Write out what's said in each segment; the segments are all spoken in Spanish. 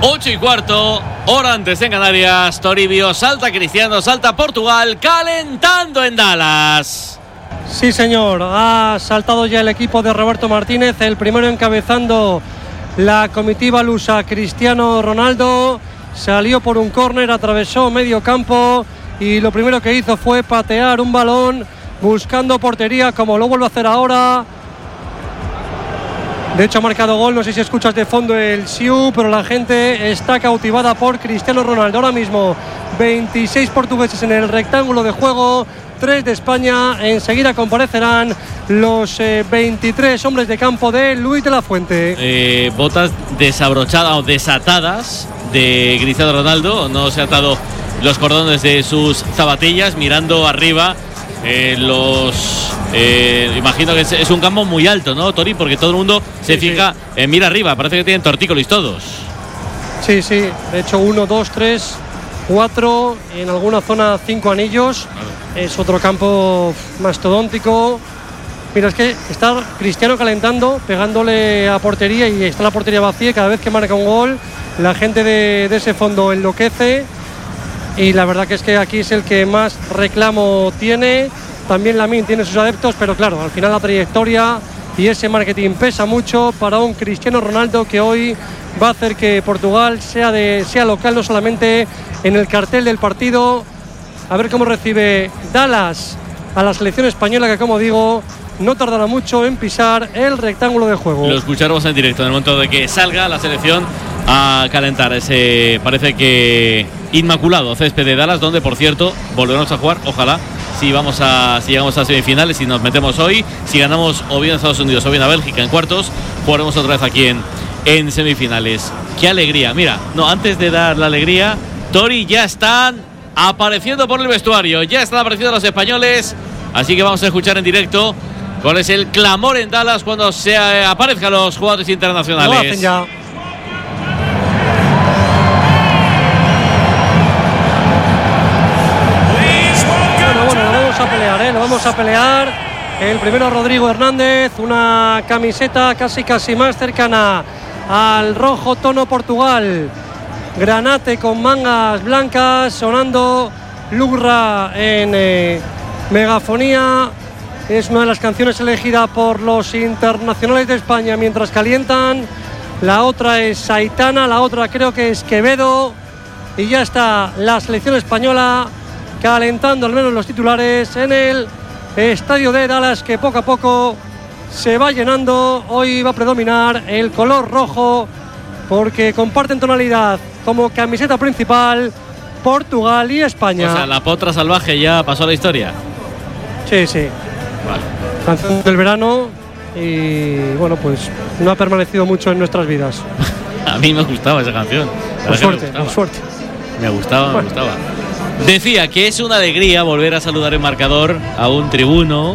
8:15, hora antes en Canarias. Toribio, salta Cristiano, salta Portugal, calentando en Dallas. Sí, señor, ha saltado ya el equipo de Roberto Martínez, el primero encabezando la comitiva lusa. Cristiano Ronaldo salió por un córner, atravesó medio campo y lo primero que hizo fue patear un balón buscando portería, como lo vuelve a hacer ahora. De hecho ha marcado gol, no sé si escuchas de fondo el Siu, pero la gente está cautivada por Cristiano Ronaldo. Ahora mismo 26 portugueses en el rectángulo de juego, 3 de España. Enseguida comparecerán los 23 hombres de campo de Luis de la Fuente. Botas desabrochadas o desatadas de Cristiano Ronaldo. No se ha atado los cordones de sus zapatillas, mirando arriba. Imagino que es un campo muy alto, ¿no, Tori? Porque todo el mundo se fija, mira arriba, parece que tienen tortícolis todos. Sí, de hecho 1, 2, 3, 4, en alguna zona 5 anillos. Es otro campo mastodóntico. Mira, es que está Cristiano calentando, pegándole a portería, y está la portería vacía, y cada vez que marca un gol la gente de ese fondo enloquece. Y la verdad que es que aquí es el que más reclamo tiene. También Lamine tiene sus adeptos, pero claro, al final la trayectoria y ese marketing pesa mucho para un Cristiano Ronaldo que hoy va a hacer que Portugal sea local, no solamente en el cartel del partido. A ver cómo recibe Dallas a la selección española, que, como digo, no tardará mucho en pisar el rectángulo de juego. Lo escucharemos en directo en el momento de que salga la selección a calentar ese, parece que inmaculado césped de Dallas, donde, por cierto, volveremos a jugar, ojalá, si llegamos a semifinales, si nos metemos hoy, si ganamos o bien a Estados Unidos o bien a Bélgica en cuartos, jugaremos otra vez aquí en semifinales. ¡Qué alegría! Mira, no, antes de dar la alegría, Tori, ya están apareciendo por el vestuario, ya están apareciendo los españoles, así que vamos a escuchar en directo cuál es el clamor en Dallas cuando se aparezcan los jugadores internacionales. Lo hacen ya. Lo vamos a pelear. El primero, Rodrigo Hernández, una camiseta casi más cercana al rojo tono Portugal, granate con mangas blancas, sonando Lugra en megafonía. Es una de las canciones elegidas por los internacionales de España mientras calientan. La otra es Aitana, la otra creo que es Quevedo, y ya está la selección española calentando, al menos los titulares, en el estadio de Dallas, que poco a poco se va llenando. Hoy va a predominar el color rojo, porque comparten tonalidad como camiseta principal Portugal y España. O sea, la potra salvaje ya pasó a la historia. Sí. Vale. Canción del verano, y bueno, pues no ha permanecido mucho en nuestras vidas. A mí me gustaba esa canción. Por suerte. Me gustaba. Decía que es una alegría volver a saludar en marcador a un tribuno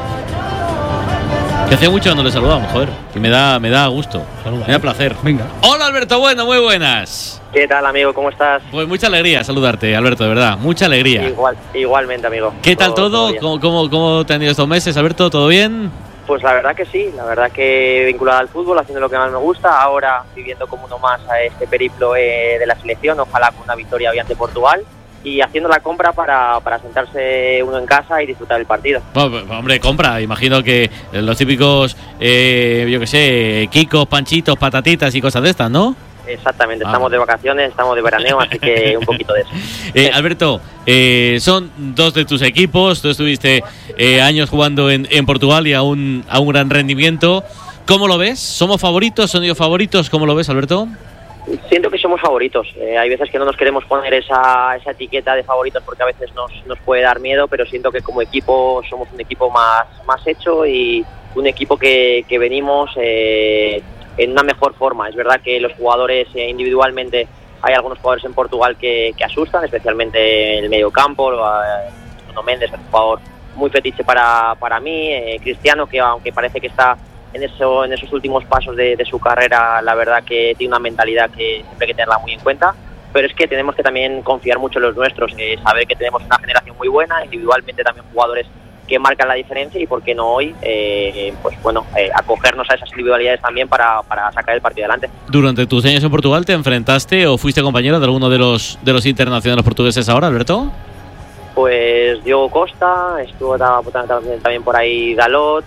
que hace mucho que no le saludamos, joder, que me da gusto, me da placer. Venga. Hola, Alberto, bueno, muy buenas. ¿Qué tal, amigo? ¿Cómo estás? Pues mucha alegría saludarte, Alberto, de verdad, mucha alegría. Igualmente, amigo. ¿Qué tal todo? ¿Cómo te han ido estos meses, Alberto? ¿Todo bien? Pues la verdad que sí, la verdad que vinculado al fútbol, haciendo lo que más me gusta, ahora viviendo como uno más a este periplo de la selección, ojalá con una victoria hoy ante Portugal, y haciendo la compra para sentarse uno en casa y disfrutar del partido. Bueno, hombre, compra, imagino que los típicos, yo qué sé, quicos, panchitos, patatitas y cosas de estas, ¿no? Exactamente, estamos de vacaciones, estamos de veraneo, así que un poquito de eso. Alberto, son dos de tus equipos, tú estuviste años jugando en Portugal y a un gran rendimiento. ¿Cómo lo ves? ¿Somos favoritos? ¿Son ellos favoritos? ¿Cómo lo ves, Alberto? Siento que somos favoritos. Hay veces que no nos queremos poner esa etiqueta de favoritos porque a veces nos puede dar miedo, pero siento que como equipo somos un equipo más hecho y un equipo que venimos en una mejor forma. Es verdad que los jugadores individualmente, hay algunos jugadores en Portugal que asustan, especialmente el medio campo. Nuno Mendes es un jugador muy fetiche para mí. Cristiano, que aunque parece que está en esos últimos pasos de su carrera, la verdad que tiene una mentalidad que siempre hay que tenerla muy en cuenta, pero es que tenemos que también confiar mucho en los nuestros, saber que tenemos una generación muy buena, individualmente también jugadores marcan la diferencia, y por qué no hoy, acogernos a esas individualidades también para sacar el partido adelante. Durante tus años en Portugal, ¿te enfrentaste o fuiste compañero de alguno de los internacionales portugueses ahora, Alberto? Pues Diogo Costa, estuvo también por ahí Dalot,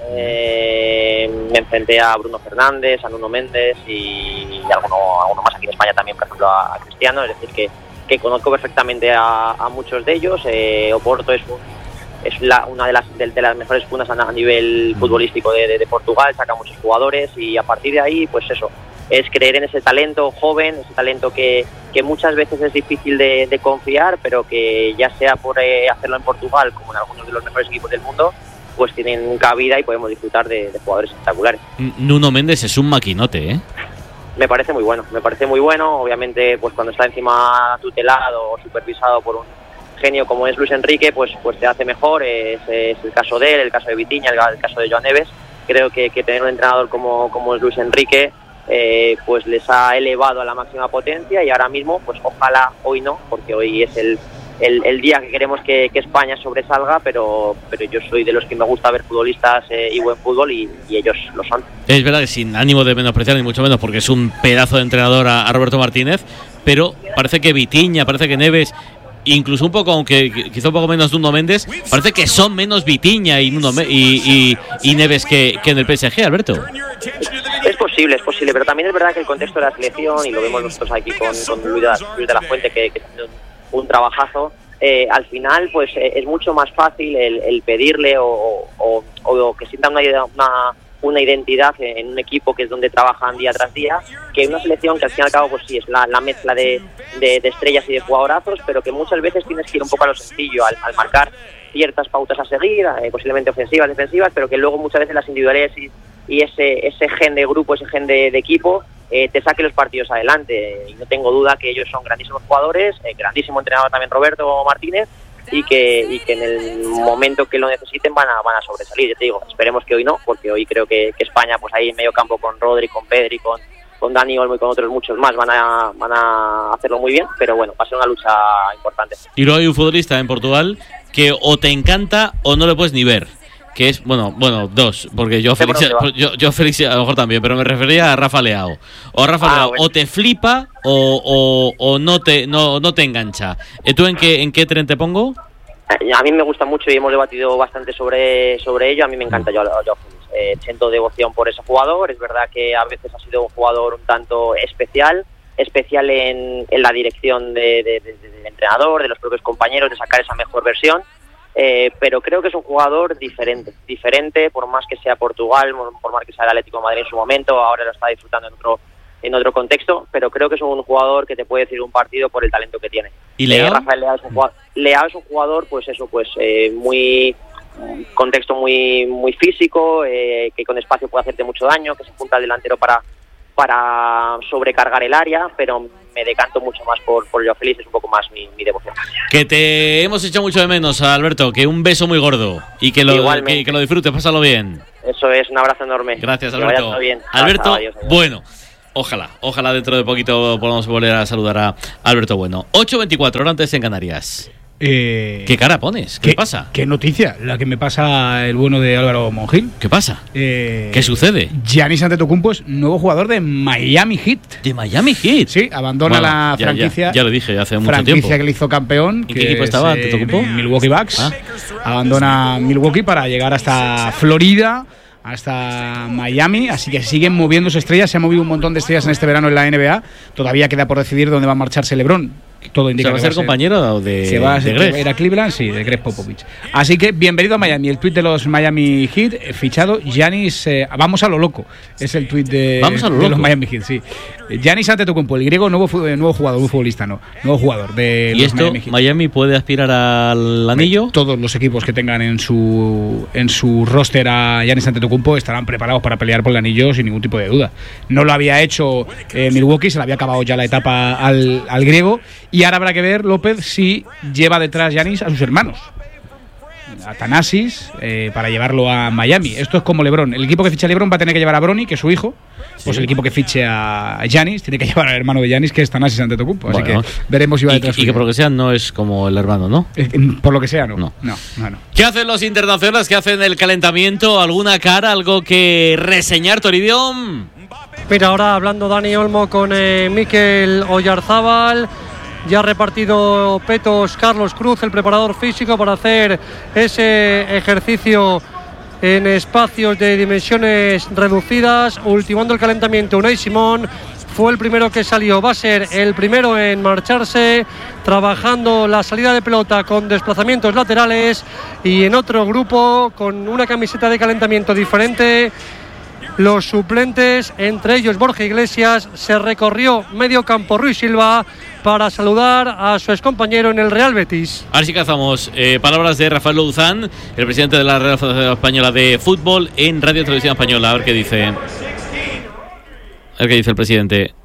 me enfrenté a Bruno Fernández, a Nuno Méndez y alguno más aquí en España también, por ejemplo a Cristiano, es decir que conozco perfectamente a muchos de ellos. Oporto es una de las mejores fundas a nivel futbolístico de Portugal, saca muchos jugadores, y a partir de ahí, pues eso, es creer en ese talento joven, ese talento que muchas veces es difícil de confiar, pero que ya sea por hacerlo en Portugal como en algunos de los mejores equipos del mundo, pues tienen cabida y podemos disfrutar de jugadores espectaculares. Nuno Méndez es un maquinote, ¿eh? Me parece muy bueno, obviamente pues cuando está encima tutelado o supervisado por un genio como es Luis Enrique, pues te hace mejor. Es el caso de él, el caso de Vitinha, el caso de Joan Neves. Creo que tener un entrenador como es Luis Enrique pues les ha elevado a la máxima potencia, y ahora mismo pues ojalá hoy no, porque hoy es el día que queremos que España sobresalga, pero yo soy de los que me gusta ver futbolistas y buen fútbol, y ellos lo son. Es verdad que sin ánimo de menospreciar, ni mucho menos, porque es un pedazo de entrenador a Roberto Martínez, pero parece que Vitinha, parece que Neves, incluso un poco, aunque quizá un poco menos Nuno Méndez, parece que son menos Vitinha y Neves que en el PSG, Alberto. Es posible, pero también es verdad que el contexto de la selección, y lo vemos nosotros aquí con Luis de la Fuente, que está haciendo un trabajazo, al final pues es mucho más fácil el pedirle o que sienta una identidad en un equipo, que es donde trabajan día tras día, que una selección que al fin y al cabo pues sí es la mezcla de estrellas y de jugadorazos, pero que muchas veces tienes que ir un poco a lo sencillo al marcar ciertas pautas a seguir, posiblemente ofensivas, defensivas, pero que luego muchas veces las individualidades y ese gen de grupo, ese gen de equipo te saque los partidos adelante. Y no tengo duda que ellos son grandísimos jugadores, grandísimo entrenador también Roberto Martínez, y que en el momento que lo necesiten van a sobresalir. Yo te digo, esperemos que hoy no, porque hoy creo que España, pues ahí en medio campo con Rodri, con Pedri, con Dani Olmo y con otros muchos más van a hacerlo muy bien, pero bueno, va a ser una lucha importante. Y luego hay un futbolista en Portugal que o te encanta o no lo puedes ni ver, que es, bueno, dos, porque yo Félix a lo mejor también, pero me refería a Rafa Leao. O Rafa Leao, bueno, o te flipa o no te engancha. ¿Tú en qué tren te pongo? A mí me gusta mucho y hemos debatido bastante sobre ello. A mí me encanta yo Félix. Siento devoción por ese jugador. Es verdad que a veces ha sido un jugador un tanto especial en la dirección del entrenador, de los propios compañeros, de sacar esa mejor versión. Pero creo que es un jugador diferente, por más que sea Portugal, por más que sea el Atlético de Madrid en su momento, ahora lo está disfrutando en otro contexto, pero creo que es un jugador que te puede decir un partido por el talento que tiene. ¿Y Leao? Rafael Leao es un jugador, pues eso, muy contexto muy físico, que con espacio puede hacerte mucho daño, que se junta al delantero para sobrecargar el área, pero me decanto mucho más por Joao Félix, es un poco más mi devoción. Que te hemos echado mucho de menos, Alberto, que un beso muy gordo y que lo disfrutes, pásalo bien. Eso es, un abrazo enorme. Gracias, Alberto. Que bien. Alberto, adiós. Bueno, ojalá dentro de poquito podamos volver a saludar a Alberto Bueno. 8:24, hora antes en Canarias. ¿Qué cara pones? ¿Qué pasa? ¿Qué noticia? La que me pasa el bueno de Álvaro Monjil. ¿Qué pasa? ¿Qué sucede? Giannis Antetokounmpo es nuevo jugador de Miami Heat. ¿De Miami Heat? Sí, abandona la franquicia. Ya lo dije hace mucho tiempo. Franquicia que le hizo campeón. ¿En qué equipo estaba Antetokounmpo? Milwaukee Bucks. Abandona Milwaukee para llegar hasta Florida, hasta Miami, así que siguen moviéndose estrellas. Se han movido un montón de estrellas en este verano en la NBA. Todavía queda por decidir dónde va a marcharse LeBron. Todo indica ¿Se va a ser compañero de se va a Greg? Ir a Cleveland, sí, de Greg Popovich. Así que bienvenido a Miami. El tuit de los Miami Heat, fichado Giannis, vamos a lo loco. Es el tuit de los Miami Heat, sí. Giannis Antetokounmpo, el griego, nuevo jugador, un futbolista, nuevo jugador de ¿Y los esto, Miami Heat. Miami puede aspirar al anillo? Todos los equipos que tengan en su roster a Giannis Antetokounmpo estarán preparados para pelear por el anillo sin ningún tipo de duda. No lo había hecho Milwaukee, se le había acabado ya la etapa al griego, y ahora habrá que ver, López, si lleva detrás Giannis a sus hermanos. a Thanasis, para llevarlo a Miami. Esto es como LeBron. El equipo que ficha a LeBron va a tener que llevar a Bronny, que es su hijo. Pues el equipo que fiche a Giannis tiene que llevar al hermano de Giannis, que es Thanasis Antetokounmpo. Así que veremos si va detrás. Y que por lo que sea no es como el hermano, ¿no? Por lo que sea, no. No. ¿Qué hacen los internacionales? ¿Qué hacen el calentamiento? ¿Alguna cara? ¿Algo que reseñar, Toribio? Mira, ahora hablando Dani Olmo con Mikel Oyarzábal. Ya ha repartido petos Carlos Cruz, el preparador físico, para hacer ese ejercicio en espacios de dimensiones reducidas. Ultimando el calentamiento, Unai Simón fue el primero que salió. Va a ser el primero en marcharse, trabajando la salida de pelota con desplazamientos laterales, y en otro grupo con una camiseta de calentamiento diferente. Los suplentes, entre ellos Borja Iglesias, se recorrió medio campo Rui Silva para saludar a su excompañero en el Real Betis. Ahora sí que hacemos palabras de Rafael Louzán, el presidente de la Real Federación Española de Fútbol, en Radio y Televisión Española. A ver qué dice. A ver qué dice el presidente.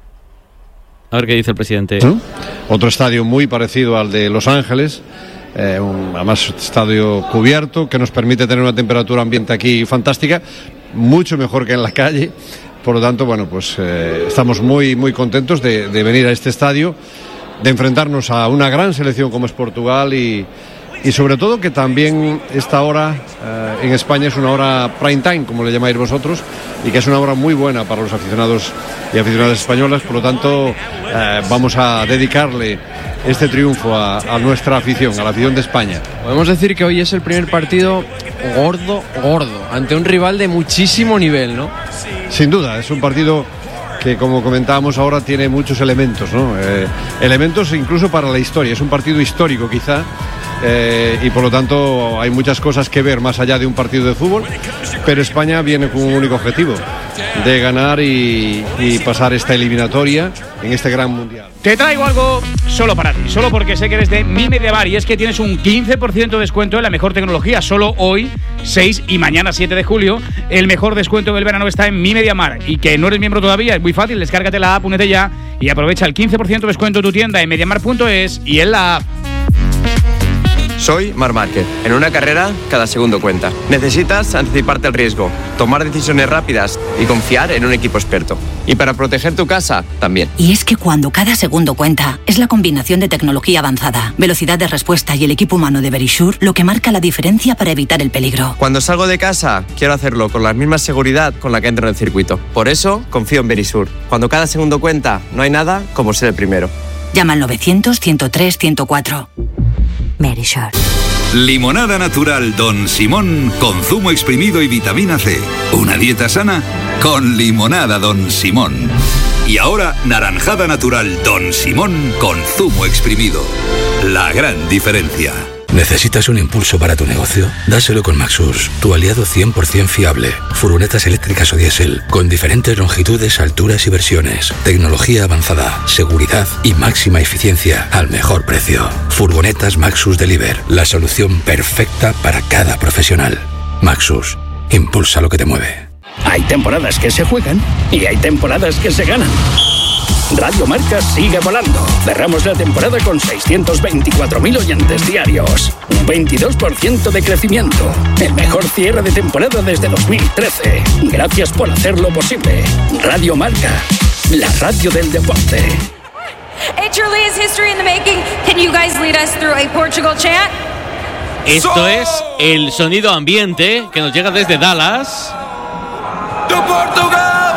¿Sí? Otro estadio muy parecido al de Los Ángeles. Además, estadio cubierto que nos permite tener una temperatura ambiente aquí fantástica, mucho mejor que en la calle. Por lo tanto, bueno, pues estamos muy, muy contentos de venir a este estadio, de enfrentarnos a una gran selección como es Portugal y sobre todo que también esta hora en España es una hora prime time, como le llamáis vosotros, y que es una hora muy buena para los aficionados y aficionadas españolas. Por lo tanto, vamos a dedicarle este triunfo a nuestra afición, a la afición de España. Podemos decir que hoy es el primer partido gordo, ante un rival de muchísimo nivel, ¿no? Sin duda, es un partido que, como comentábamos ahora, tiene muchos elementos, ¿no? Elementos incluso para la historia. Es un partido histórico, quizá, y por lo tanto hay muchas cosas que ver más allá de un partido de fútbol, pero España viene con un único objetivo: de ganar y pasar esta eliminatoria en este gran mundial. Te traigo algo solo para ti, solo porque sé que eres de Mi Mediamar, y es que tienes un 15% de descuento en la mejor tecnología. Solo hoy, 6 y mañana 7 de julio, el mejor descuento del verano está en Mi Mediamar. Y que no eres miembro todavía, es muy fácil, descárgate la app, únete ya y aprovecha el 15% de descuento en tu tienda en mediamar.es y en la app. Soy Marc Márquez. En una carrera, cada segundo cuenta. Necesitas anticiparte al riesgo, tomar decisiones rápidas y confiar en un equipo experto. Y para proteger tu casa, también. Y es que cuando cada segundo cuenta, es la combinación de tecnología avanzada, velocidad de respuesta y el equipo humano de Verisure lo que marca la diferencia para evitar el peligro. Cuando salgo de casa, quiero hacerlo con la misma seguridad con la que entro en el circuito. Por eso, confío en Verisure. Cuando cada segundo cuenta, no hay nada como ser el primero. Llama al 900-103-104. Verisure. Limonada natural Don Simón con zumo exprimido y vitamina C. Una dieta sana con limonada Don Simón. Y ahora naranjada natural Don Simón con zumo exprimido. La gran diferencia. ¿Necesitas un impulso para tu negocio? Dáselo con Maxus, tu aliado 100% fiable. Furgonetas eléctricas o diésel, con diferentes longitudes, alturas y versiones. Tecnología avanzada, seguridad y máxima eficiencia al mejor precio. Furgonetas Maxus Deliver, la solución perfecta para cada profesional. Maxus, impulsa lo que te mueve. Hay temporadas que se juegan y hay temporadas que se ganan. Radio Marca sigue volando. Cerramos la temporada con 624.000 oyentes diarios. Un 22% de crecimiento. El mejor cierre de temporada desde 2013. Gracias por hacerlo posible. Radio Marca, la radio del deporte. It truly is history in the making. Can you guys lead us through a Portugal chant? Esto es el sonido ambiente que nos llega desde Dallas. De Portugal.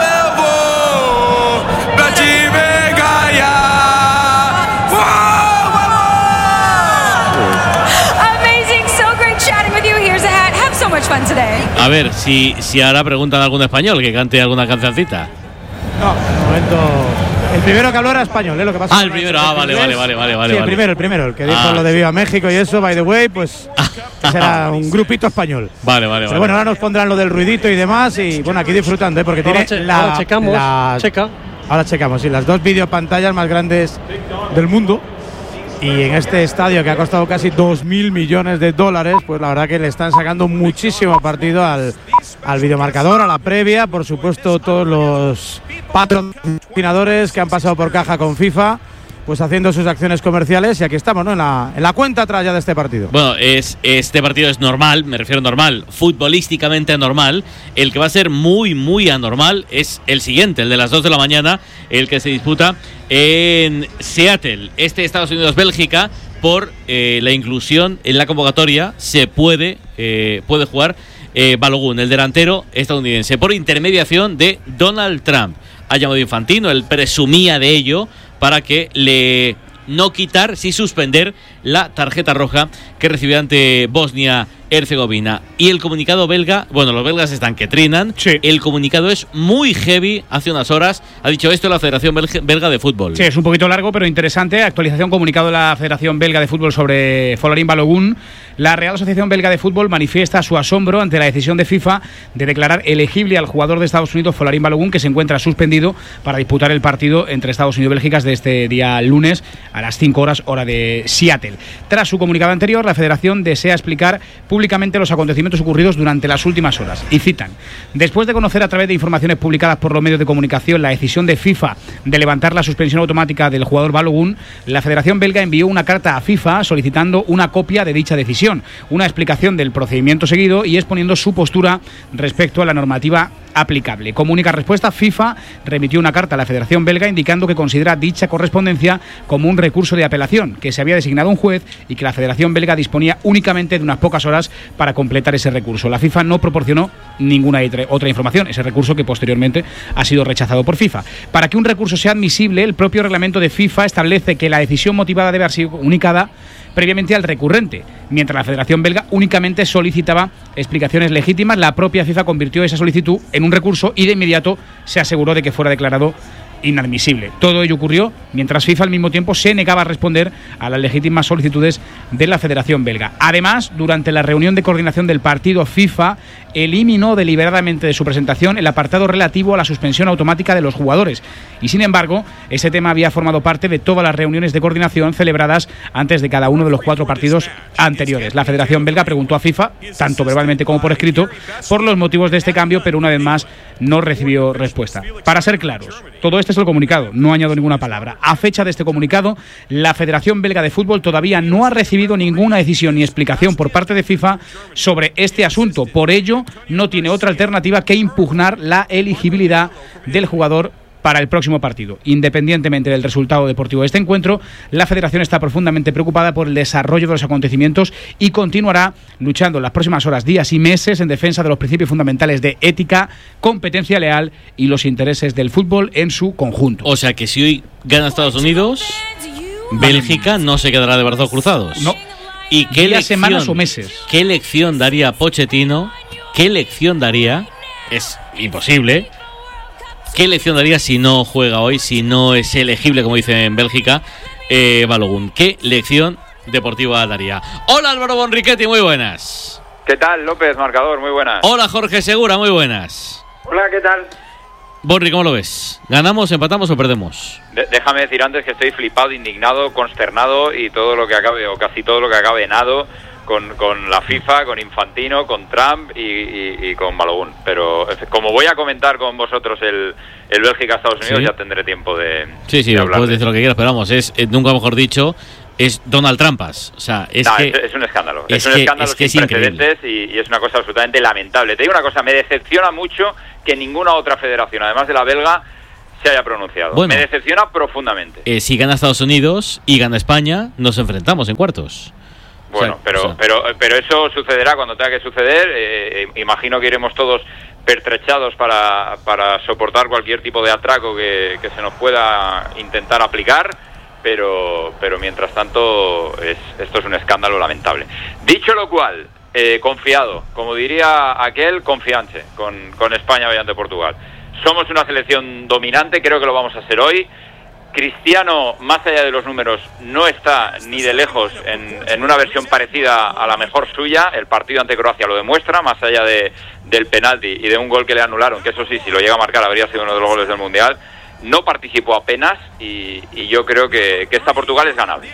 A ver, si ahora preguntan a algún español que cante alguna cancioncita. No, de momento. El primero que habló era español, ¿eh? Lo que pasa. El primero, vale. Sí, el primero, el que dijo lo de Viva México y eso, by the way, pues será un grupito español. Vale. Pero bueno, ahora nos pondrán lo del ruidito y demás, y bueno, aquí disfrutando, ¿eh? Porque ahora tiene ahora checamos. Ahora checamos, sí, las dos videopantallas más grandes del mundo. Y en este estadio que ha costado casi 2.000 millones de dólares, pues la verdad que le están sacando muchísimo partido al videomarcador, a la previa, por supuesto todos los patrocinadores que han pasado por caja con FIFA, pues haciendo sus acciones comerciales, y aquí estamos, ¿no? En la cuenta atrás ya de este partido. Bueno, este partido es normal, me refiero normal, futbolísticamente anormal. El que va a ser muy, muy anormal es el siguiente, el de las 2 de la mañana, el que se disputa en Seattle, Estados Unidos-Bélgica, por la inclusión en la convocatoria. Se puede jugar Balogun, el delantero estadounidense, por intermediación de Donald Trump. Ha llamado Infantino, él presumía de ello, para que no quitar, sí suspender la tarjeta roja que recibió ante Bosnia-Herzegovina. Y el comunicado belga, bueno, los belgas están que trinan. Sí. El comunicado es muy heavy. Hace unas horas ha dicho esto la Federación Belga de Fútbol. Sí, es un poquito largo, pero interesante. Actualización, comunicado de la Federación Belga de Fútbol sobre Folarin Balogun. La Real Asociación Belga de Fútbol manifiesta su asombro ante la decisión de FIFA de declarar elegible al jugador de Estados Unidos, Folarin Balogun, que se encuentra suspendido para disputar el partido entre Estados Unidos y Bélgica de este día lunes a las 5 horas, hora de Seattle. Tras su comunicado anterior, la Federación desea explicar públicamente los acontecimientos ocurridos durante las últimas horas. Y citan: después de conocer a través de informaciones publicadas por los medios de comunicación la decisión de FIFA de levantar la suspensión automática del jugador Balogun, la Federación Belga envió una carta a FIFA solicitando una copia de dicha decisión, una explicación del procedimiento seguido y exponiendo su postura respecto a la normativa aplicable. Como única respuesta, FIFA remitió una carta a la Federación Belga indicando que considera dicha correspondencia como un recurso de apelación, que se había designado un juez y que la Federación Belga disponía únicamente de unas pocas horas para completar ese recurso. La FIFA no proporcionó ninguna otra información, ese recurso que posteriormente ha sido rechazado por FIFA. Para que un recurso sea admisible, el propio reglamento de FIFA establece que la decisión motivada debe haber sido comunicada previamente al recurrente. Mientras la Federación Belga únicamente solicitaba explicaciones legítimas, la propia FIFA convirtió esa solicitud en un recurso y de inmediato se aseguró de que fuera declarado inadmisible. Todo ello ocurrió mientras FIFA al mismo tiempo se negaba a responder a las legítimas solicitudes de la Federación Belga. Además, durante la reunión de coordinación del partido, FIFA eliminó deliberadamente de su presentación el apartado relativo a la suspensión automática de los jugadores. Y sin embargo, ese tema había formado parte de todas las reuniones de coordinación celebradas antes de cada uno de los 4 partidos anteriores. La Federación Belga preguntó a FIFA, tanto verbalmente como por escrito, por los motivos de este cambio, pero una vez más no recibió respuesta. Para ser claros, todo esto es el comunicado, no añado ninguna palabra. A fecha de este comunicado, la Federación Belga de Fútbol todavía no ha recibido ninguna decisión ni explicación por parte de FIFA sobre este asunto. Por ello, no tiene otra alternativa que impugnar la elegibilidad del jugador para el próximo partido. Independientemente del resultado deportivo de este encuentro, la Federación está profundamente preocupada por el desarrollo de los acontecimientos y continuará luchando en las próximas horas, días y meses en defensa de los principios fundamentales de ética, competencia leal y los intereses del fútbol en su conjunto. O sea que si hoy gana Estados Unidos, Bélgica no se quedará de brazos cruzados. No. ¿Y qué días, semanas o meses? ¿Qué lección daría Pochettino? ¿Qué lección daría? Es imposible. ¿Qué lección daría si no juega hoy, si no es elegible, como dicen en Bélgica, Balogun? ¿Qué lección deportiva daría? Hola Álvaro Bonriquetti, muy buenas. ¿Qué tal, López, marcador? Muy buenas. Hola Jorge Segura, muy buenas. Hola, ¿qué tal? Bonri, ¿cómo lo ves? ¿Ganamos, empatamos o perdemos? Déjame decir antes que estoy flipado, indignado, consternado y todo lo que acabe, o casi todo lo que acabe nado con la FIFA, con Infantino, con Trump y con Balogun. Pero como voy a comentar con vosotros el Bélgica-Estados Unidos, ¿sí? Ya tendré tiempo de Sí, hablar. puedes decir lo que quieras, pero vamos, es nunca mejor dicho, es Donald Trumpas. O sea, es un escándalo. Es un escándalo sin precedentes y es una cosa absolutamente lamentable. Te digo una cosa, me decepciona mucho que ninguna otra federación, además de la belga, se haya pronunciado. Bueno, me decepciona profundamente. Si gana Estados Unidos y gana España, nos enfrentamos en cuartos. Bueno, pero eso sucederá cuando tenga que suceder. Imagino que iremos todos pertrechados para soportar cualquier tipo de atraco que se nos pueda intentar aplicar, pero mientras tanto esto es un escándalo lamentable. Dicho lo cual, confiado, como diría aquel, confiance con España mediante Portugal. Somos una selección dominante, creo que lo vamos a ser hoy. Cristiano, más allá de los números, no está ni de lejos en una versión parecida a la mejor suya. El partido ante Croacia lo demuestra, más allá del penalti y de un gol que le anularon, que eso sí, si lo llega a marcar habría sido uno de los goles del Mundial. No participó apenas y yo creo que esta Portugal es ganable.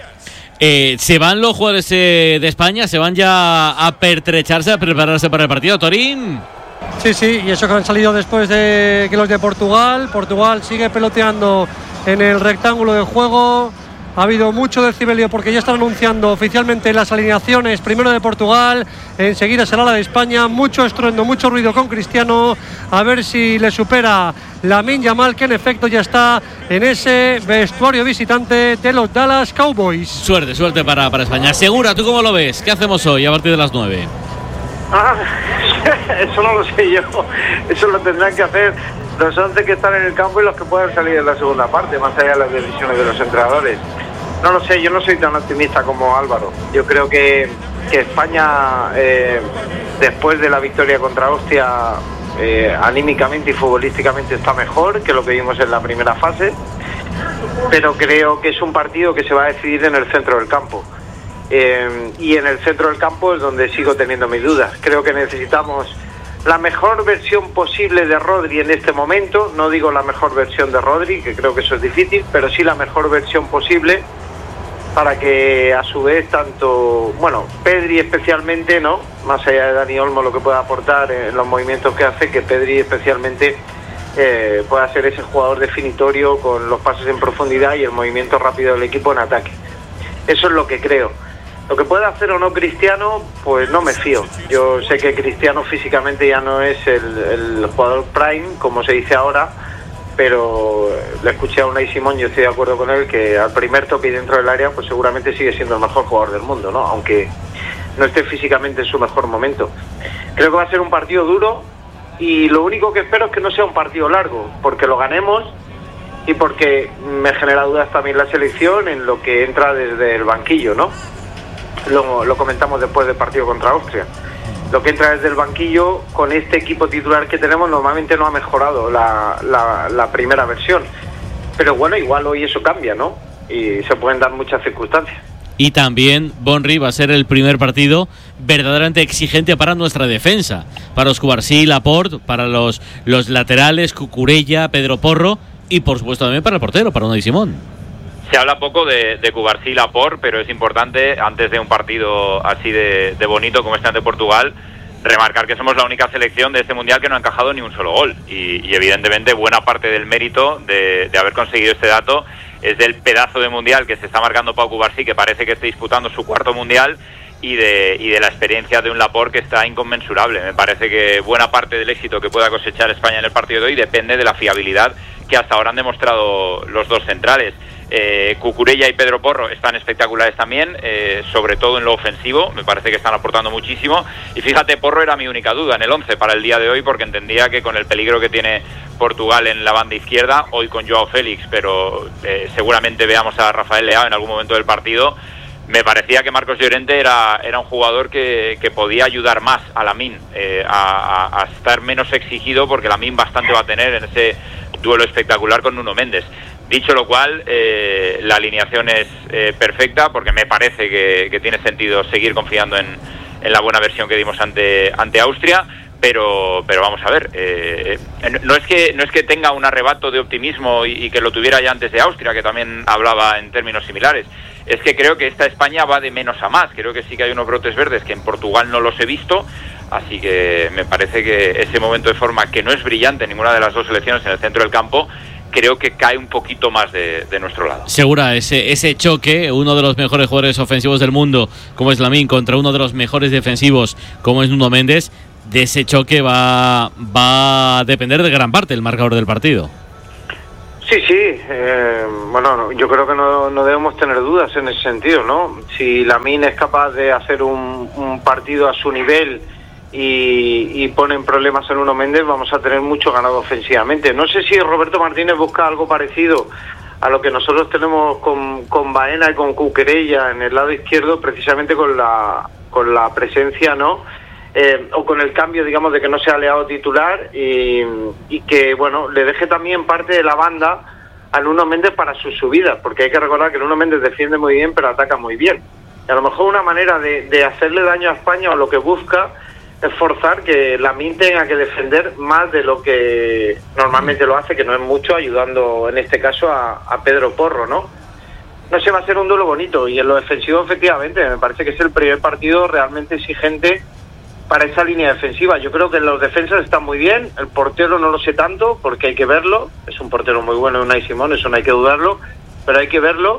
¿Se van los jugadores de España? ¿Se van ya a pertrecharse, a prepararse para el partido, Torín? Sí, y eso que han salido después de que los de Portugal. Portugal sigue peloteando en el rectángulo de juego, Ha habido mucho decibelio porque ya están anunciando oficialmente las alineaciones. Primero de Portugal, enseguida será la de España. Mucho estruendo, mucho ruido con Cristiano. A ver si le supera Lamine Yamal, que en efecto ya está en ese vestuario visitante de los Dallas Cowboys. Suerte para España. Segura, ¿tú cómo lo ves? ¿Qué hacemos hoy a partir de las 9? Eso no lo sé yo. Eso lo tendrán que hacer los 11 que están en el campo y los que puedan salir en la segunda parte, más allá de las decisiones de los entrenadores. No lo sé, yo no soy tan optimista como Álvaro. Yo creo que España, después de la victoria contra Austria, anímicamente y futbolísticamente está mejor que lo que vimos en la primera fase, pero creo que es un partido que se va a decidir en el centro del campo. Y en el centro del campo es donde sigo teniendo mis dudas. Creo que necesitamos la mejor versión posible de Rodri en este momento. No digo la mejor versión de Rodri, que creo que eso es difícil, pero sí la mejor versión posible para que a su vez tanto, Pedri especialmente, ¿no? Más allá de Dani Olmo, lo que pueda aportar en los movimientos que hace, que Pedri especialmente pueda ser ese jugador definitorio con los pases en profundidad y el movimiento rápido del equipo en ataque. Eso es lo que creo. Lo que puede hacer o no Cristiano, pues no me fío. Yo sé que Cristiano físicamente ya no es el jugador prime, como se dice ahora, pero le escuché a Unai Simón, yo estoy de acuerdo con él, que al primer toque y dentro del área, pues seguramente sigue siendo el mejor jugador del mundo, ¿no? Aunque no esté físicamente en su mejor momento. Creo que va a ser un partido duro y lo único que espero es que no sea un partido largo, porque lo ganemos y porque me genera dudas también la selección en lo que entra desde el banquillo, ¿no? Lo comentamos después del partido contra Austria. Lo que entra desde el banquillo con este equipo titular que tenemos normalmente no ha mejorado la primera versión. Pero bueno, igual hoy eso cambia, ¿no? Y se pueden dar muchas circunstancias. Y también, Bonri, va a ser el primer partido verdaderamente exigente para nuestra defensa. Para Cubarsí, Laporte, para los laterales, Cucurella, Pedro Porro y por supuesto también para el portero, para Unai Simón. Se habla poco de Cubarsí y Laporte, pero es importante, antes de un partido así de bonito como este ante Portugal, remarcar que somos la única selección de este Mundial que no ha encajado ni un solo gol. Y evidentemente buena parte del mérito de haber conseguido este dato es del pedazo de Mundial que se está marcando Pau Cubarsí, que parece que está disputando su cuarto Mundial, y de la experiencia de un Laporte que está inconmensurable. Me parece que buena parte del éxito que pueda cosechar España en el partido de hoy depende de la fiabilidad que hasta ahora han demostrado los dos centrales. Cucurella y Pedro Porro están espectaculares también, sobre todo en lo ofensivo, me parece que están aportando muchísimo. Y fíjate, Porro era mi única duda en el 11 para el día de hoy, porque entendía que con el peligro que tiene Portugal en la banda izquierda, hoy con Joao Félix, pero seguramente veamos a Rafael Leao en algún momento del partido, me parecía que Marcos Llorente era un jugador que podía ayudar más a Lamine a estar menos exigido, porque Lamine bastante va a tener en ese duelo espectacular con Nuno Méndez. Dicho lo cual, la alineación es perfecta, porque me parece que tiene sentido seguir confiando en la buena versión que dimos ante Austria, pero vamos a ver, no es que tenga un arrebato de optimismo y que lo tuviera ya antes de Austria, que también hablaba en términos similares. Es que creo que esta España va de menos a más. Creo que sí que hay unos brotes verdes que en Portugal no los he visto, así que me parece que ese momento de forma, que no es brillante en ninguna de las dos selecciones en el centro del campo, creo que cae un poquito más de nuestro lado. Segura, ese choque, uno de los mejores jugadores ofensivos del mundo, como es Lamine, contra uno de los mejores defensivos, como es Nuno Méndez, de ese choque va a depender de gran parte el marcador del partido. Sí, yo creo que no debemos tener dudas en ese sentido, ¿no? Si Lamine es capaz de hacer un partido a su nivel y ponen problemas en Nuno Méndez, vamos a tener mucho ganado ofensivamente. No sé si Roberto Martínez busca algo parecido a lo que nosotros tenemos con Baena y con Cucurella en el lado izquierdo, precisamente con la presencia, ¿no? O con el cambio, digamos, de que no sea Leao titular y que, bueno, le deje también parte de la banda a Nuno Méndez para sus subidas, porque hay que recordar que Nuno Méndez defiende muy bien pero ataca muy bien. Y a lo mejor una manera de hacerle daño a España, o lo que busca, es forzar que Lamine tenga que defender más de lo que normalmente lo hace, que no es mucho, ayudando en este caso a Pedro Porro, ¿no? No sé, va a ser un duelo bonito, y en lo defensivo efectivamente me parece que es el primer partido realmente exigente para esa línea defensiva. Yo creo que los defensas están muy bien, el portero no lo sé tanto porque hay que verlo, es un portero muy bueno, Unai Simón, eso no hay que dudarlo, pero hay que verlo.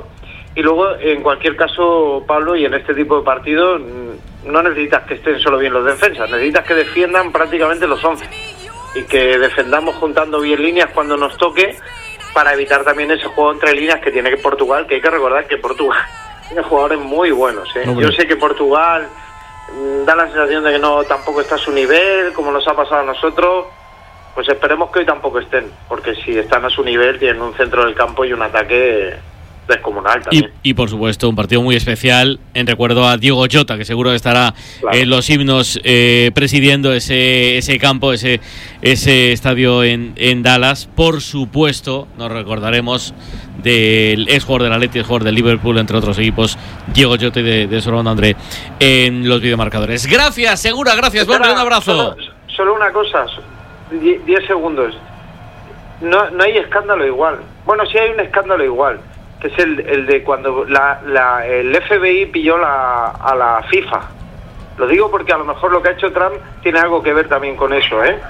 Y luego, en cualquier caso, Pablo, y en este tipo de partidos, no necesitas que estén solo bien los defensas, necesitas que defiendan prácticamente los 11 y que defendamos juntando bien líneas cuando nos toque, para evitar también ese juego entre líneas que tiene Portugal, que hay que recordar que Portugal tiene jugadores muy buenos, ¿eh? Yo sé que Portugal da la sensación de que no tampoco está a su nivel, como nos ha pasado a nosotros. Pues esperemos que hoy tampoco estén, porque si están a su nivel tienen un centro del campo y un ataque descomunal también. Y por supuesto un partido muy especial en recuerdo a Diogo Jota, que seguro que estará en los himnos presidiendo ese campo, ese estadio en Dallas. Por supuesto nos recordaremos del ex jugador del Atleti, ex jugador del Liverpool, entre otros equipos, Diogo Jota, y de su hermano André en los videomarcadores. Gracias, Segura, gracias, Bonri, un abrazo. Solo una cosa, 10 segundos. No hay escándalo igual. Bueno, sí hay un escándalo igual, que es el de cuando el FBI pilló a la FIFA. Lo digo porque a lo mejor lo que ha hecho Trump tiene algo que ver también con eso, ¿eh?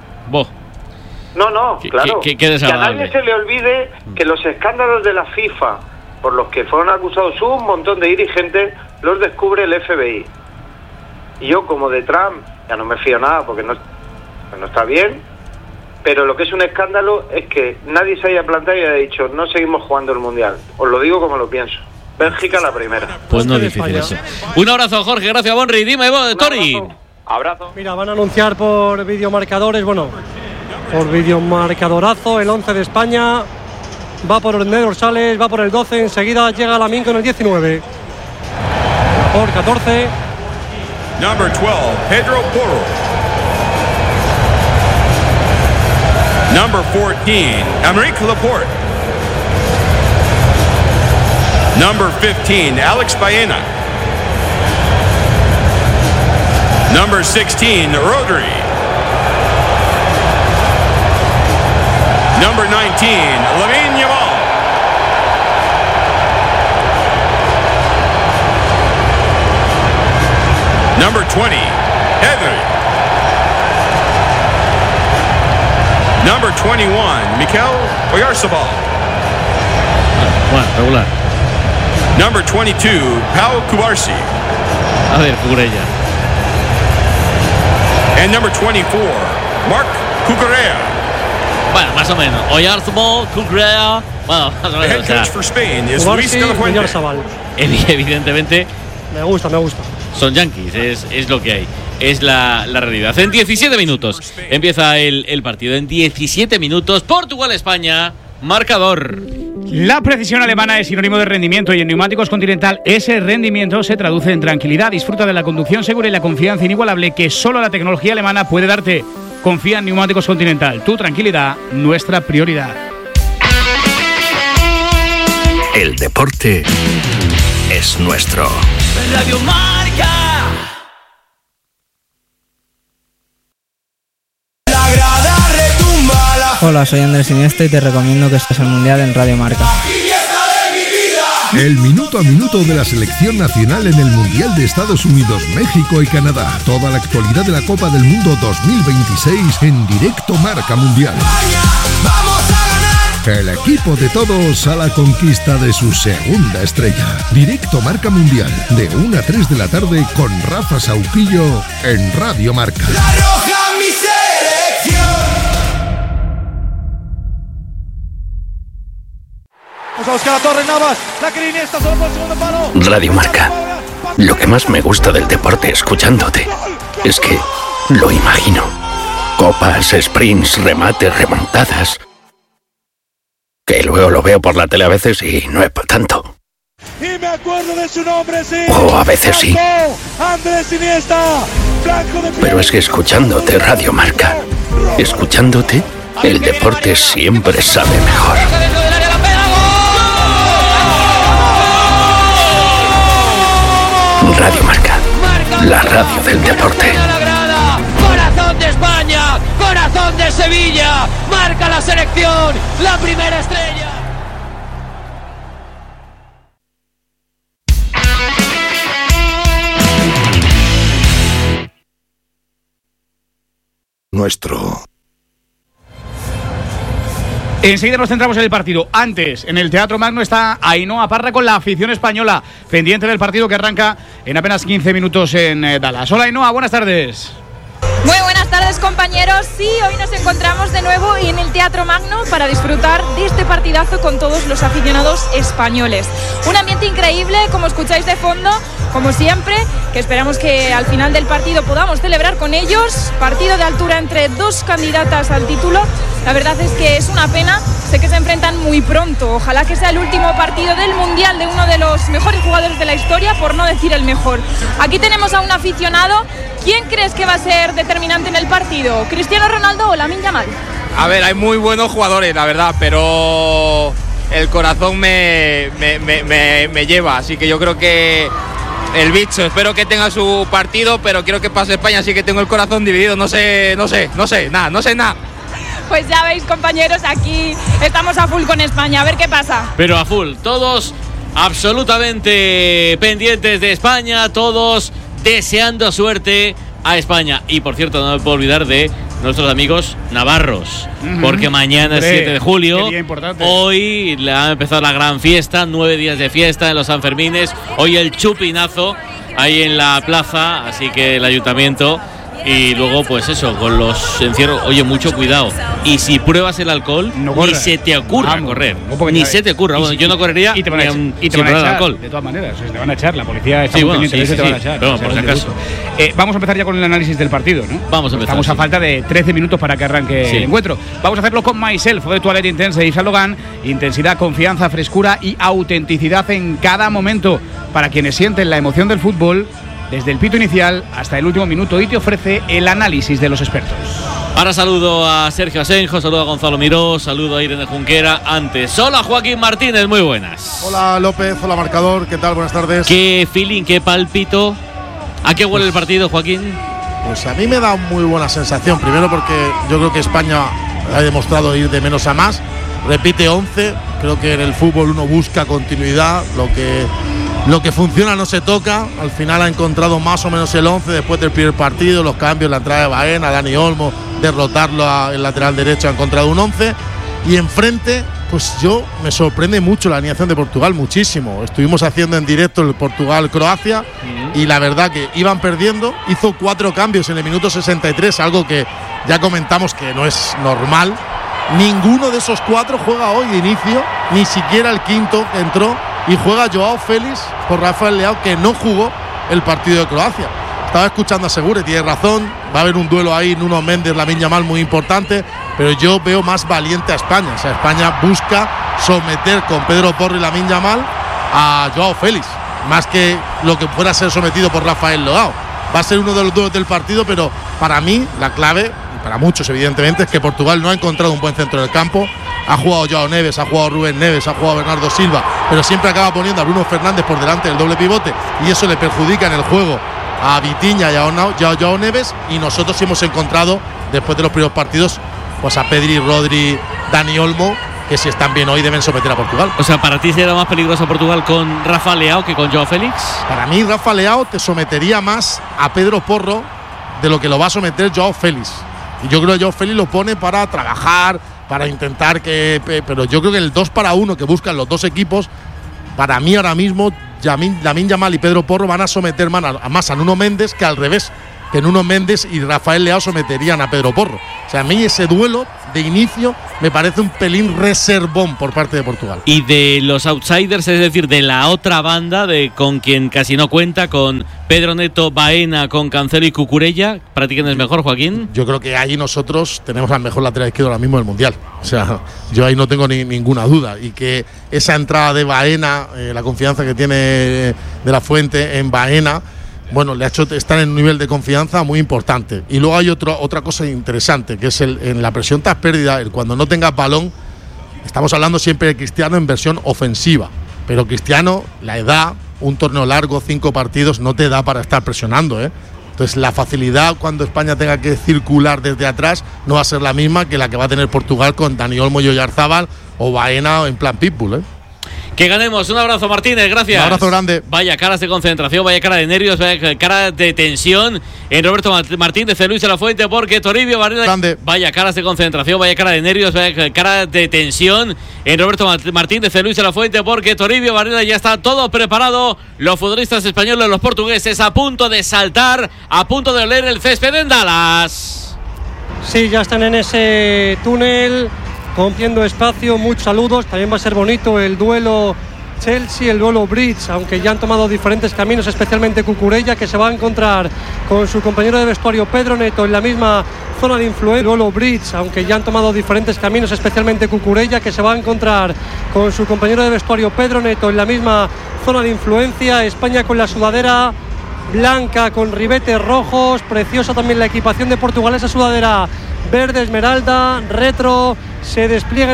No, claro. Qué que a desagradable. nadie se le olvide que los escándalos de la FIFA, por los que fueron acusados un montón de dirigentes, los descubre el FBI. Y yo, como de Trump, ya no me fío nada porque no está bien, pero lo que es un escándalo es que nadie se haya plantado y haya dicho no seguimos jugando el Mundial. Os lo digo como lo pienso. Bélgica la primera. Pues no es difícil eso. Un abrazo, Jorge, gracias, Bonri. Dime, Tori. Abrazo. Mira, van a anunciar por videomarcadores, por videomarcadorazo, el 11 de España. Va por Orné Dorsales, va por el 12, enseguida llega Lamín con el 19. Por 14. Number 12, Pedro Porro. Number 14, Aymeric Laporte. Number 15, Alex Baena. Number 16, Rodri. Number 19, Lamine Yamal. Number 20, Hedley. Number 21, Mikel Oyarzabal. Bueno, regular. Number 22, Pau Cubarsí. A ver, Cucurella. And number 24, Marc Cucurella. Bueno, más o menos. Oyarzabal, Cucurella. Bueno, más o menos. The head coach for Spain is Luis de la Fuente. Evidentemente. Me gusta. Son yankees, es lo que hay. Es la realidad. En 17 minutos empieza el partido. En 17 minutos, Portugal-España, marcador. La precisión alemana es sinónimo de rendimiento y en Neumáticos Continental ese rendimiento se traduce en tranquilidad. Disfruta de la conducción segura y la confianza inigualable que solo la tecnología alemana puede darte. Confía en Neumáticos Continental. Tu tranquilidad, nuestra prioridad. El deporte es nuestro. Radio Marca. La grada retumba. Hola, soy Andrés Iniesta y te recomiendo que estés al Mundial en Radio Marca. El minuto a minuto de la selección nacional en el Mundial de Estados Unidos, México y Canadá. Toda la actualidad de la Copa del Mundo 2026 en directo Marca Mundial. El equipo de todos a la conquista de su segunda estrella. Directo Marca Mundial, de 1 a 3 de la tarde con Rafa Sauquillo en Radio Marca. La roja, mi selección. Vamos a buscar a Torres Navas. La que Iniesta solo por el segundo palo. Radio Marca. Lo que más me gusta del deporte escuchándote es que lo imagino. Copas, sprints, remates, remontadas. Que luego lo veo por la tele a veces y no es para tanto. Y me acuerdo de su nombre, sí. O a veces sí. Andrés Iniesta. Pero es que escuchándote Radio Marca, escuchándote, el deporte siempre sabe mejor. Radio Marca, la radio del deporte. Corazón de España, corazón de Sevilla, marca la selección, la primera estrella. Nuestro. Enseguida nos centramos en el partido. Antes, en el Teatro Magno está Ainhoa Parra con la afición española, pendiente del partido que arranca en apenas 15 minutos en Dallas. Hola Ainhoa, buenas tardes. Muy buenas tardes, compañeros. Sí, hoy nos encontramos de nuevo en el Teatro Magno para disfrutar de este partidazo con todos los aficionados españoles. Un ambiente increíble, como escucháis de fondo, como siempre, que esperamos que al final del partido podamos celebrar con ellos. Partido de altura entre dos candidatas al título. La verdad es que es una pena, sé que se enfrentan muy pronto. Ojalá que sea el último partido del Mundial de uno de los mejores jugadores de la historia, por no decir el mejor. Aquí tenemos a un aficionado. ¿Quién crees que va a ser determinante en el partido? ¿Cristiano Ronaldo o Lamine Yamal? A ver, hay muy buenos jugadores, la verdad, pero el corazón me lleva, así que yo creo que el bicho, espero que tenga su partido, pero quiero que pase España, así que tengo el corazón dividido, no sé nada. Pues ya veis, compañeros, aquí estamos a full con España, a ver qué pasa. Pero a full, todos absolutamente pendientes de España, todos deseando suerte a España. Y por cierto, no me puedo olvidar de nuestros amigos navarros, porque mañana es 7 de julio. Hoy le ha empezado la gran fiesta, 9 días de fiesta en los Sanfermines. Hoy el chupinazo ahí en la plaza, así que el ayuntamiento. Y luego, pues eso, con los encierros, oye, mucho cuidado. Y si pruebas el alcohol, ni se te ocurra correr. Ni se te ocurra. Bueno, yo no correría y te van a echar, alcohol. De todas maneras, te van a echar. La policía está muy pendiente, te van a echar. Pero, por si acaso. Vamos a empezar ya con el análisis del partido, ¿no? Vamos a empezar. Estamos a falta de 13 minutos para que arranque el encuentro. Vamos a hacerlo con Myself, de Toilette Intense de Yves Saint Laurent. Intensidad, confianza, frescura y autenticidad en cada momento. Para quienes sienten la emoción del fútbol, desde el pito inicial hasta el último minuto, y te ofrece el análisis de los expertos. Ahora saludo a Sergio Asenjo, saludo a Gonzalo Miró, saludo a Irene Junquera. Antes, hola Joaquín Martínez, muy buenas. Hola López, hola marcador, ¿qué tal? Buenas tardes. ¿Qué feeling, qué pálpito? ¿A qué huele el partido, Joaquín? Pues a mí me da muy buena sensación. Primero porque yo creo que España ha demostrado ir de menos a más. Repite 11, creo que en el fútbol uno busca continuidad, lo que funciona no se toca. Al final ha encontrado más o menos el 11 después del primer partido, los cambios, la entrada de Baena, Dani Olmo, derrotarlo el lateral derecho, ha encontrado un 11. Y enfrente, pues me sorprende mucho la alineación de Portugal, muchísimo. Estuvimos haciendo en directo el Portugal-Croacia y la verdad que iban perdiendo, hizo 4 cambios en el minuto 63, algo que ya comentamos que no es normal. Ninguno de esos 4 juega hoy de inicio, ni siquiera el quinto que entró, y juega Joao Félix por Rafael Leao, que no jugó el partido de Croacia. Estaba escuchando a Segure, tiene razón, va a haber un duelo ahí, Nuno Méndez, Lamine Yamal, muy importante, pero yo veo más valiente a España. O sea, España busca someter con Pedro Porro y Lamine Yamal a Joao Félix, más que lo que pueda ser sometido por Rafael Leao. Va a ser uno de los duelos del partido, pero para mí la clave, y para muchos evidentemente, es que Portugal no ha encontrado un buen centro del campo. Ha jugado Joao Neves, ha jugado Rubén Neves, ha jugado Bernardo Silva, pero siempre acaba poniendo a Bruno Fernández por delante del doble pivote, y eso le perjudica en el juego a Vitinha y a Joao Neves. Y nosotros hemos encontrado, después de los primeros partidos, pues a Pedri, Rodri, Dani Olmo, que si están bien hoy deben someter a Portugal. O sea, ¿para ti será más peligroso Portugal con Rafa Leao que con Joao Félix? Para mí Rafa Leao te sometería más a Pedro Porro de lo que lo va a someter Joao Félix. Y yo creo que Joao Félix lo pone para trabajar, para intentar pero yo creo que el 2-1 que buscan los dos equipos, para mí ahora mismo Lamine Yamal y Pedro Porro van a someter más a Nuno Méndez que al revés, que Nuno Méndez y Rafael Leao someterían a Pedro Porro. O sea, a mí ese duelo de inicio me parece un pelín reservón por parte de Portugal. Y de los outsiders, es decir, de la otra banda, con quien casi no cuenta, con Pedro Neto, Baena, con Cancelo y Cucurella, ¿para ti quién es mejor, Joaquín? Yo creo que ahí nosotros tenemos la mejor lateral izquierda ahora mismo del Mundial. O sea, yo ahí no tengo ninguna duda. Y que esa entrada de Baena, la confianza que tiene de la Fuente en Baena, bueno, le ha hecho estar en un nivel de confianza muy importante. Y luego hay otra cosa interesante, que es en la presión tras pérdida, cuando no tengas balón. Estamos hablando siempre de Cristiano en versión ofensiva, pero Cristiano, la edad, un torneo largo, 5 partidos, no te da para estar presionando, ¿eh? Entonces la facilidad cuando España tenga que circular desde atrás no va a ser la misma que la que va a tener Portugal con Dani Olmo y Oyarzábal o Baena en plan pitbull, ¿eh? que ganemos. Un abrazo, Martínez, gracias. Un abrazo grande. Vaya caras de concentración, vaya cara de nervios, vaya cara de tensión en Roberto Martínez, Luis de la Fuente, porque Toribio Varela. Grande. Vaya caras de concentración, vaya cara de nervios, vaya cara de tensión en Roberto Martínez, Luis de la Fuente, porque Toribio Varela ya está todo preparado. Los futbolistas españoles, los portugueses, a punto de saltar, a punto de oler el césped en Dallas. Sí, ya están en ese túnel, rompiendo espacio. Muchos saludos. También va a ser bonito el duelo Chelsea, el duelo Bridge, aunque ya han tomado diferentes caminos, especialmente Cucurella, que se va a encontrar con su compañero de vestuario Pedro Neto en la misma zona de influencia. El duelo Bridge, aunque ya han tomado diferentes caminos, especialmente Cucurella, que se va a encontrar con su compañero de vestuario Pedro Neto en la misma zona de influencia. España con la sudadera blanca con ribetes rojos, preciosa también la equipación de Portugal, esa sudadera verde esmeralda, retro, se despliega